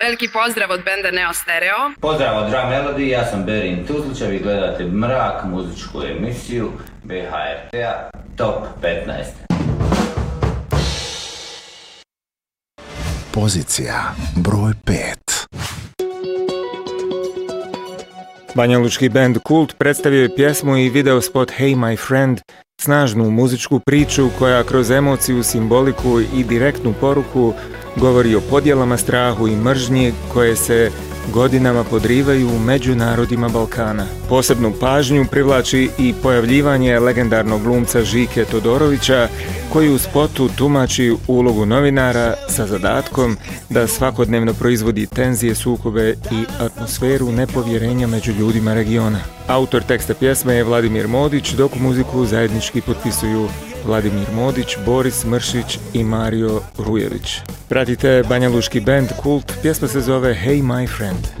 Veliki pozdrav od benda Neo Stereo. Pozdrav od Drum Melody, ja sam Berin Tuzlića, vi gledate Mrak, muzičku emisiju BHRT-a Top 15. Pozicija broj 5. Banjalučki bend Kult predstavio je pjesmu i video spot Hey My Friend, snažnu muzičku priču koja kroz emociju, simboliku i direktnu poruku govori o podjelama, strahu i mržnji koje se godinama podrivaju među narodima Balkana. Posebnu pažnju privlači i pojavljivanje legendarnog glumca Žike Todorovića, koji u spotu tumači ulogu novinara sa zadatkom da svakodnevno proizvodi tenzije, sukobe i atmosferu nepovjerenja među ljudima regiona. Autor teksta pjesme je Vladimir Modić, dok muziku zajednički potpisuju Vladimir Modić, Boris Mršić i Mario Rujević. Pratite banjalučki bend Kult, pjesma se zove Hey My Friend.